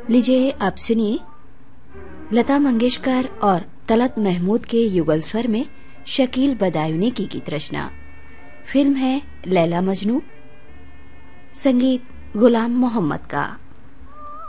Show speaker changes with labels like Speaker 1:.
Speaker 1: लीजिए आप सुनिए लता मंगेशकर और तलत महमूद के युगल स्वर में शकील बदायूनी की गीत रचना। फिल्म है लैला मजनू, संगीत गुलाम मोहम्मद का।